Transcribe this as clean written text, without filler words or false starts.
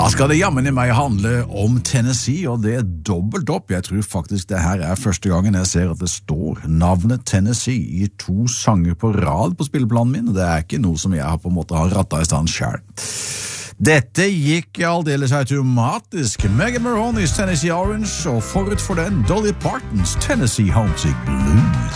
Skal det jammen i meg handle om Tennessee, og det dobbelt opp. Jeg tror faktisk det her første gangen jeg ser at det står navnet Tennessee i 2 sanger på rad på spilleplanen min, og det ikke noe som jeg har på en måte har rattet i stand selv. Dette gikk aldeles automatisk. Megan Maroney's Tennessee Orange, og forut for den Dolly Partons Tennessee Homesick Blues.